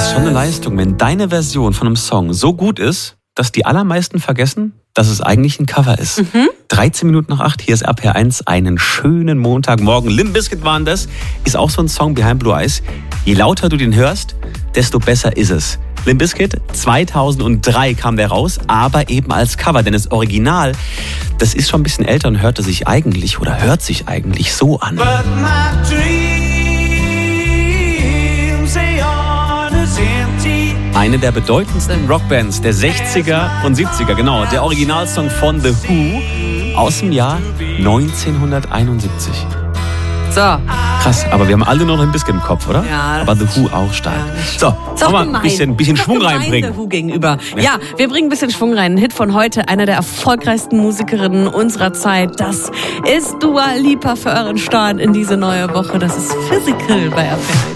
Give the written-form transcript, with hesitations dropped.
ist schon eine Leistung, wenn deine Version von einem Song so gut ist, dass die allermeisten vergessen, dass es eigentlich ein Cover ist. 13 Minuten nach 8, hier ist RPR1, einen schönen Montagmorgen. Limp Bizkit waren das, ist auch so ein Song, Behind Blue Eyes. Je lauter du den hörst, desto besser ist es. Limp Bizkit, 2003 kam der raus, aber eben als Cover, denn das Original, das ist schon ein bisschen älter und hört sich eigentlich so an. Eine der bedeutendsten Rockbands der 60er und 70er, genau. Der Originalsong von The Who aus dem Jahr 1971. So. Krass, aber wir haben alle noch ein bisschen im Kopf, oder? Ja. Aber The Who auch stark. So, wollen wir ein bisschen Schwung reinbringen. The Who gegenüber. Ja, wir bringen ein bisschen Schwung rein. Ein Hit von heute, einer der erfolgreichsten Musikerinnen unserer Zeit. Das ist Dua Lipa für euren Start in diese neue Woche. Das ist Physical bei RPR1.